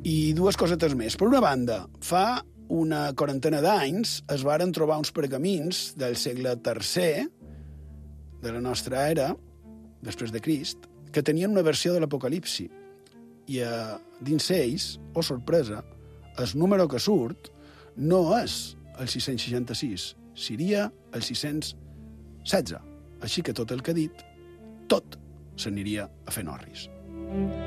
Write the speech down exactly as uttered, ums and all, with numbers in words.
I dues cosetes més. Per una banda, fa una quarantena d'anys es varen trobar uns pergamins del segle tercer de la nostra era, després de Crist, que tenien una versió de l'Apocalipsi. I a dins ells, oh sorpresa, el número que surt no és el sis-cents seixanta-sis, seria el sis-cents setze. Així que tot el que he dit, tot s'aniria a fer norris.